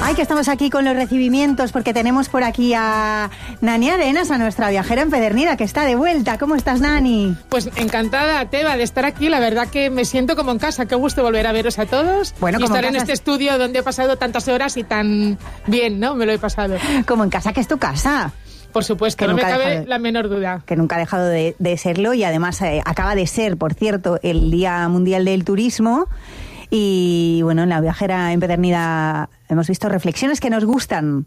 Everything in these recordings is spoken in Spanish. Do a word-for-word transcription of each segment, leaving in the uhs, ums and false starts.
Ay, que estamos aquí con los recibimientos porque tenemos por aquí a Nani Arenas, a nuestra viajera empedernida que está de vuelta. ¿Cómo estás, Nani? Pues encantada, Teba, de estar aquí. La verdad que me siento como en casa. Qué gusto volver a veros a todos. Bueno, y como estar en en casa... este estudio donde he pasado tantas horas y tan bien, ¿no? Me lo he pasado. Como en casa, que es tu casa. Por supuesto, que no me cabe de, la menor duda. Que nunca ha dejado de, de serlo y además eh, acaba de ser, por cierto, el Día Mundial del Turismo. Y bueno, en la viajera empedernida hemos visto reflexiones que nos gustan.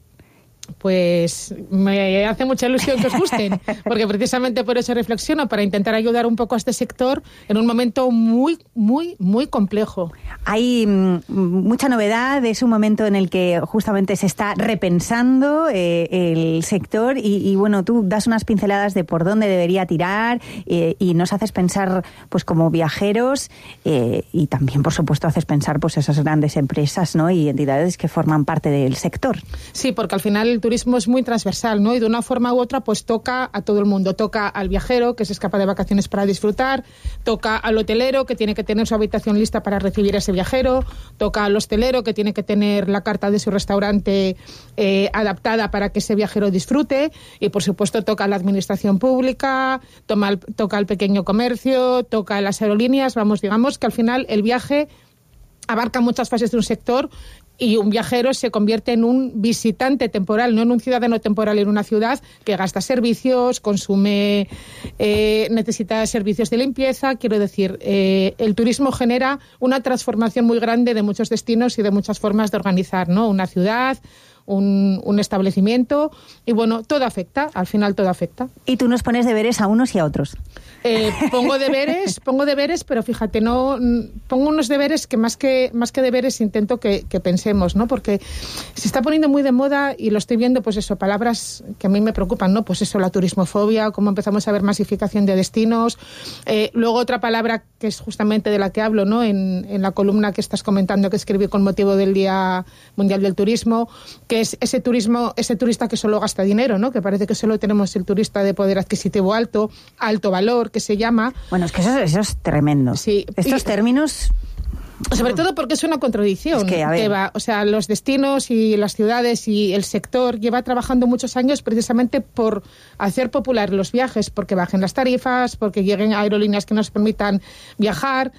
Pues me hace mucha ilusión que os gusten, porque precisamente por eso reflexiono, para intentar ayudar un poco a este sector en un momento muy, muy, muy complejo. Hay mm, mucha novedad, es un momento en el que justamente se está repensando eh, el sector y, y bueno, tú das unas pinceladas de por dónde debería tirar eh, y nos haces pensar pues como viajeros eh, y también, por supuesto, haces pensar pues esas grandes empresas, ¿no? Y entidades que forman parte del sector. Sí, porque al final el turismo es muy transversal, ¿no? Y de una forma u otra pues toca a todo el mundo. Toca al viajero que se escapa de vacaciones para disfrutar, toca al hotelero que tiene que tener su habitación lista para recibir a ese viajero, toca al hostelero que tiene que tener la carta de su restaurante eh, adaptada para que ese viajero disfrute y por supuesto toca a la administración pública, toma al, toca al pequeño comercio, toca a las aerolíneas. Vamos, digamos que al final el viaje abarca muchas fases de un sector y un viajero se convierte en un visitante temporal, no en un ciudadano temporal en una ciudad que gasta servicios, consume, eh, necesita servicios de limpieza. Quiero decir, eh, el turismo genera una transformación muy grande de muchos destinos y de muchas formas de organizar, ¿no? Una ciudad, un, un establecimiento y bueno, todo afecta, al final todo afecta. Y tú nos pones deberes a unos y a otros. Eh, pongo deberes, pongo deberes, pero fíjate, no pongo unos deberes que más que más que deberes intento que, que pensemos, ¿no? Porque se está poniendo muy de moda y lo estoy viendo, pues eso, palabras que a mí me preocupan, ¿no? Pues eso, la turismofobia, cómo empezamos a ver masificación de destinos. Eh, luego otra palabra que es justamente de la que hablo, ¿no? En, en la columna que estás comentando que escribí con motivo del Día Mundial del Turismo, que es ese turismo, ese turista que solo gasta dinero, ¿no? Que parece que solo tenemos el turista de poder adquisitivo alto, alto valor, que se llama. Bueno, es que eso, eso es tremendo. Sí. Estos y, términos... Sobre todo porque es una contradicción. Es que, a ver. Que va, o sea, los destinos y las ciudades y el sector lleva trabajando muchos años precisamente por hacer popular los viajes, porque bajen las tarifas, porque lleguen aerolíneas que nos permitan viajar.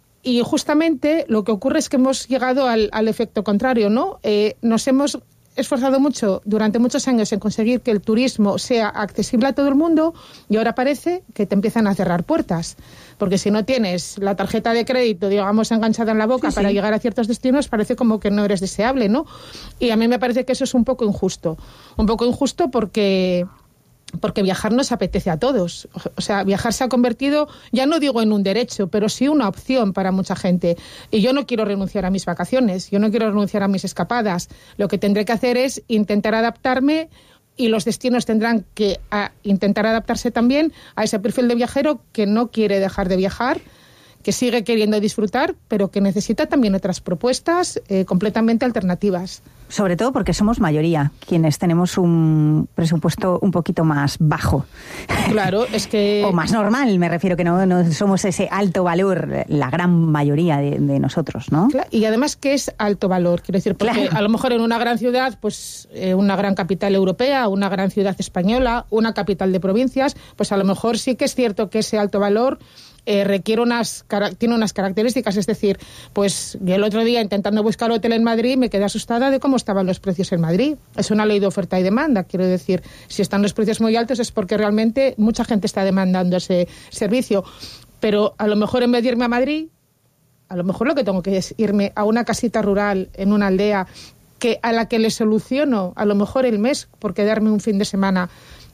Y justamente lo que ocurre es que hemos llegado al, al efecto contrario, ¿no? Eh, nos hemos esforzado mucho durante muchos años en conseguir que el turismo sea accesible a todo el mundo y ahora parece que te empiezan a cerrar puertas. Porque si no tienes la tarjeta de crédito, digamos, enganchada en la boca sí, para sí. llegar a ciertos destinos, parece como que no eres deseable, ¿no? Y a mí me parece que eso es un poco injusto. Un poco injusto porque... porque viajar nos apetece a todos. O sea, viajar se ha convertido, ya no digo en un derecho, pero sí una opción para mucha gente. Y yo no quiero renunciar a mis vacaciones, yo no quiero renunciar a mis escapadas. Lo que tendré que hacer es intentar adaptarme y los destinos tendrán que a, intentar adaptarse también a ese perfil de viajero que no quiere dejar de viajar, que sigue queriendo disfrutar, pero que necesita también otras propuestas eh, completamente alternativas. Sobre todo porque somos mayoría, quienes tenemos un presupuesto un poquito más bajo. Claro, es que... o más normal, me refiero, que no, no somos ese alto valor, la gran mayoría de, de nosotros, ¿no? Claro, y además, ¿qué es alto valor? Quiero decir, porque claro. a lo mejor en una gran ciudad, pues eh, una gran capital europea, una gran ciudad española, una capital de provincias, pues a lo mejor sí que es cierto que ese alto valor Eh, requiere unas, tiene unas características, es decir, pues yo el otro día intentando buscar hotel en Madrid me quedé asustada de cómo estaban los precios en Madrid. Es una ley de oferta y demanda, quiero decir, si están los precios muy altos es porque realmente mucha gente está demandando ese servicio, pero a lo mejor en vez de irme a Madrid, a lo mejor lo que tengo que es irme a una casita rural en una aldea que a la que le soluciono a lo mejor el mes por quedarme un fin de semana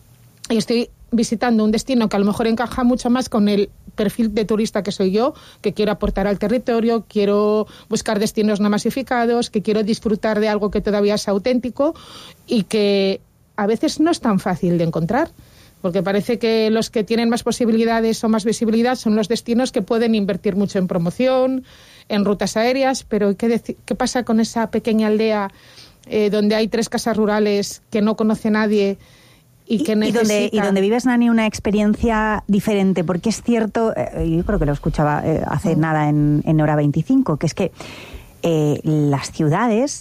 y estoy visitando un destino que a lo mejor encaja mucho más con el perfil de turista que soy yo, que quiero aportar al territorio, quiero buscar destinos no masificados, que quiero disfrutar de algo que todavía es auténtico y que a veces no es tan fácil de encontrar, porque parece que los que tienen más posibilidades o más visibilidad son los destinos que pueden invertir mucho en promoción, en rutas aéreas, pero ¿qué, deci- qué pasa con esa pequeña aldea eh, donde hay tres casas rurales que no conoce nadie? Y, que y, donde, y donde vives, Nani, una experiencia diferente, porque es cierto, eh, yo creo que lo escuchaba eh, hace mm. nada en, en Hora veinticinco, que es que eh, las ciudades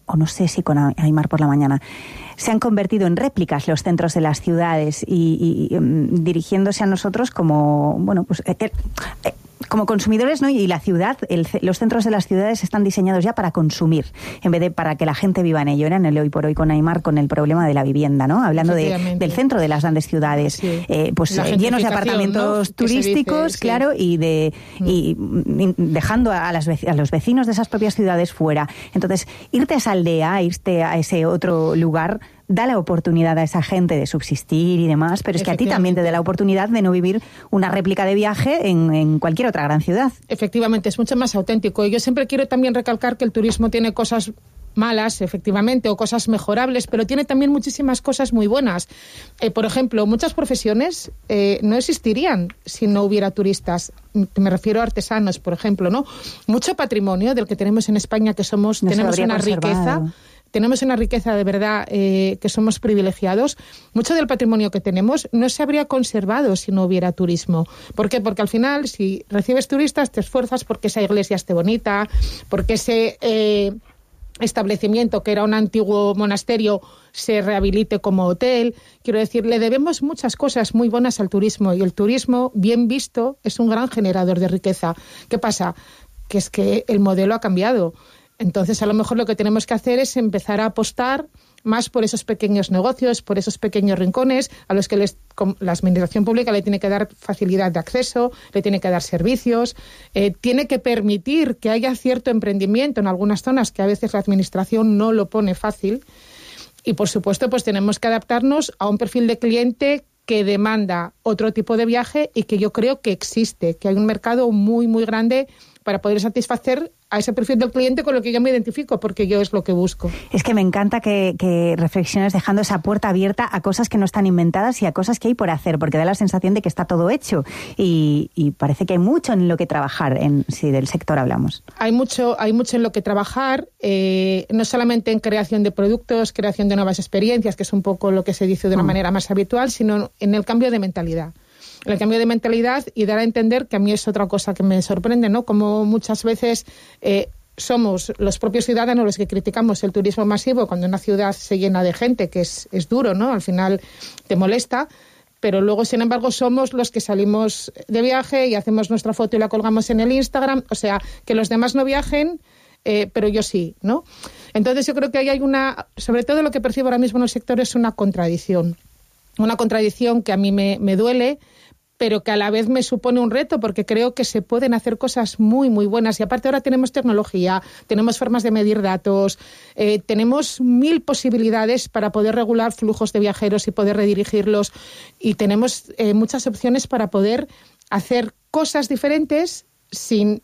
o no sé si con Aimar por la mañana, se han convertido en réplicas los centros de las ciudades y, y, y um, dirigiéndose a nosotros como, bueno, pues eh, eh, como consumidores, ¿no? Y la ciudad, el, los centros de las ciudades están diseñados ya para consumir, en vez de para que la gente viva en ello. Era en el Hoy por Hoy con Aimar con el problema de la vivienda, ¿no? Hablando de, del centro de las grandes ciudades, sí. eh, pues eh, llenos de apartamentos, ¿no?, turísticos, dice, claro, sí. y de mm. y, y dejando a, las, a los vecinos de esas propias ciudades fuera. Entonces, irte a esa aldea, irte a ese otro lugar, da la oportunidad a esa gente de subsistir y demás, pero es que a ti también te da la oportunidad de no vivir una réplica de viaje en, en cualquier otra gran ciudad. Efectivamente, es mucho más auténtico. Y yo siempre quiero también recalcar que el turismo tiene cosas malas, efectivamente, o cosas mejorables, pero tiene también muchísimas cosas muy buenas. Eh, por ejemplo, muchas profesiones eh, no existirían si no hubiera turistas. Me refiero a artesanos, por ejemplo, ¿no? Mucho patrimonio del que tenemos en España, que somos, no tenemos una riqueza... Tenemos una riqueza de verdad eh, que somos privilegiados. Mucho del patrimonio que tenemos no se habría conservado si no hubiera turismo. ¿Por qué? Porque al final, si recibes turistas, te esfuerzas porque esa iglesia esté bonita, porque ese eh, establecimiento, que era un antiguo monasterio, se rehabilite como hotel. Quiero decir, le debemos muchas cosas muy buenas al turismo, y el turismo, bien visto, es un gran generador de riqueza. ¿Qué pasa? Que es que el modelo ha cambiado. Entonces, a lo mejor lo que tenemos que hacer es empezar a apostar más por esos pequeños negocios, por esos pequeños rincones a los que les, la administración pública le tiene que dar facilidad de acceso, le tiene que dar servicios, eh, tiene que permitir que haya cierto emprendimiento en algunas zonas que a veces la administración no lo pone fácil. Y, por supuesto, pues tenemos que adaptarnos a un perfil de cliente que demanda otro tipo de viaje y que yo creo que existe, que hay un mercado muy, muy grande para poder satisfacer a ese perfil del cliente con lo que yo me identifico, porque yo es lo que busco. Es que me encanta que, que reflexiones dejando esa puerta abierta a cosas que no están inventadas y a cosas que hay por hacer, porque da la sensación de que está todo hecho y, y parece que hay mucho en lo que trabajar, en, si del sector hablamos. Hay mucho, hay mucho en lo que trabajar, eh, no solamente en creación de productos, creación de nuevas experiencias, que es un poco lo que se dice de una mm. manera más habitual, sino en el cambio de mentalidad. El cambio de mentalidad y dar a entender que a mí es otra cosa que me sorprende, ¿no? Como muchas veces eh, somos los propios ciudadanos los que criticamos el turismo masivo cuando una ciudad se llena de gente, que es, es duro, ¿no? Al final te molesta, pero luego, sin embargo, somos los que salimos de viaje y hacemos nuestra foto y la colgamos en el Instagram. O sea, que los demás no viajen, eh, pero yo sí, ¿no? Entonces yo creo que ahí hay una... Sobre todo lo que percibo ahora mismo en el sector es una contradicción. Una contradicción que a mí me, me duele, pero que a la vez me supone un reto, porque creo que se pueden hacer cosas muy, muy buenas. Y aparte ahora tenemos tecnología, tenemos formas de medir datos, eh, tenemos mil posibilidades para poder regular flujos de viajeros y poder redirigirlos, y tenemos eh, muchas opciones para poder hacer cosas diferentes sin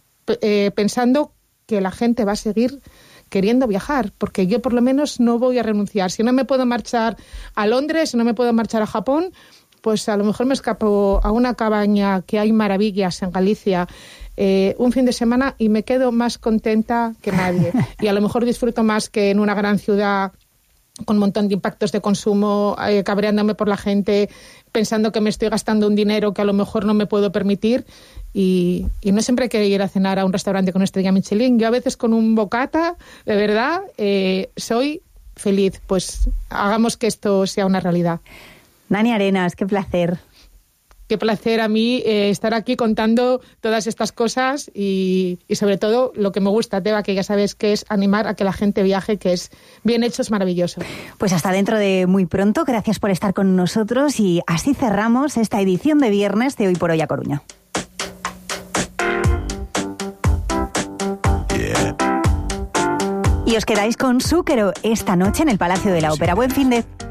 eh, pensando que la gente va a seguir queriendo viajar, porque yo por lo menos no voy a renunciar. Si no me puedo marchar a Londres, si no me puedo marchar a Japón, pues a lo mejor me escapo a una cabaña, que hay maravillas en Galicia, eh, un fin de semana, y me quedo más contenta que nadie. Y a lo mejor disfruto más que en una gran ciudad con un montón de impactos de consumo, eh, cabreándome por la gente, pensando que me estoy gastando un dinero que a lo mejor no me puedo permitir. Y, y no siempre hay que ir a cenar a un restaurante con estrella Michelin. Yo a veces con un bocata, de verdad, eh, soy feliz. Pues hagamos que esto sea una realidad. Nani Arenas, qué placer. Qué placer a mí eh, estar aquí contando todas estas cosas y, y sobre todo lo que me gusta, Teba, que ya sabes que es animar a que la gente viaje, que es bien hecho, es maravilloso. Pues hasta dentro de muy pronto, gracias por estar con nosotros y así cerramos esta edición de viernes de Hoy por Hoy a Coruña. Yeah. Y os quedáis con Zúquero esta noche en el Palacio de la Ópera. Buen fin de...